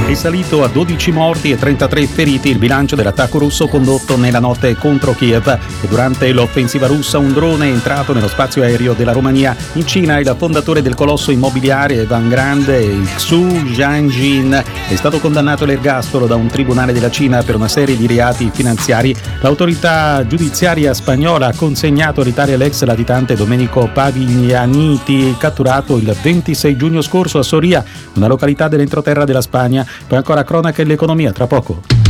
È salito a 12 morti e 33 feriti il bilancio dell'attacco russo condotto nella notte contro Kiev, e durante l'offensiva russa un drone è entrato nello spazio aereo della Romania. In Cina il fondatore del colosso immobiliare Evergrande, Xu Jianjin, è stato condannato all'ergastolo da un tribunale della Cina per una serie di reati finanziari. L'autorità giudiziaria spagnola ha consegnato all'Italia l'ex latitante Domenico Pavignaniti, catturato il 26 giugno scorso a Soria, una località dell'entroterra della Spagna. Poi ancora cronache e l'economia, tra poco.